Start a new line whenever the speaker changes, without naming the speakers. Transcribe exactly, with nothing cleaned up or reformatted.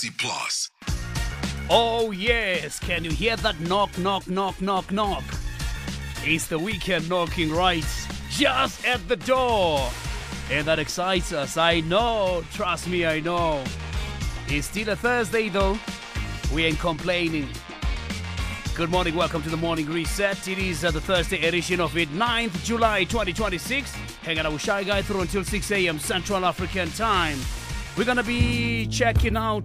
sixty plus.
Oh yes, can you hear that knock, knock, knock, knock, knock? It's the weekend knocking right just at the door. And that excites us, I know, trust me, I know. It's still a Thursday though, we ain't complaining. Good morning, welcome to the Morning Reset. It is uh, the Thursday edition of it, ninth July twenty twenty-six. Hang out with Shy Guy through until six a.m. Central African time. We're gonna be checking out